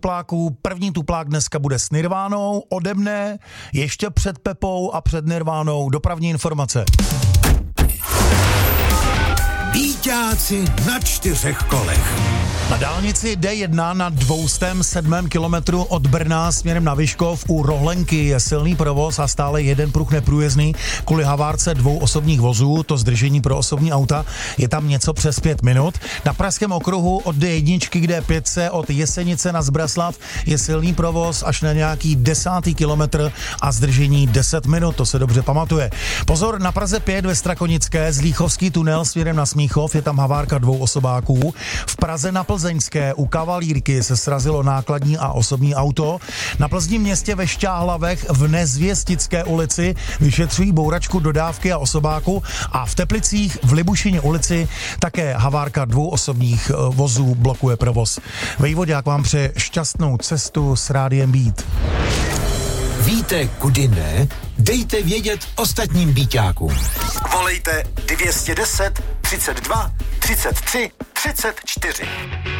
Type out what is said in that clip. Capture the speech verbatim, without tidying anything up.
tupláků. První tuplák dneska bude s Nirvánou, ode mne, ještě před Pepou a před Nirvánou dopravní informace. Býťáci na čtyřech kolech. Na dálnici D jedna na dvě stě sedm kilometrů od Brna směrem na Vyškov u Rohlenky je silný provoz a stále jeden pruh neprůjezdný kvůli havárce dvou osobních vozů, to zdržení pro osobní auta je tam něco přes pět minut. Na Pražském okruhu od D jedna k D pět od Jesenice na Zbraslav je silný provoz až na nějaký desátý kilometr a zdržení deset minut, to se dobře pamatuje. Pozor, na Praze pět ve Strakonické, Zlíchovský tunel směrem na Smíchov je tam havárka dvou osobáků. V Praze na Plzeňské u Kavalírky se srazilo nákladní a osobní auto. Na Plzni městě ve Šťáhlavech v Nezvěstické ulici vyšetřují bouračku dodávky a osobáku a v Teplicích v Libušině ulici také havárka dvou osobních vozů blokuje provoz. Vejvodák vám přeje šťastnou cestu s Rádiem Beat. Víte, kudy ne? Dejte vědět ostatním býťákům. Volejte dvě stě deset, třicet dva, třicet tři, třicet čtyři.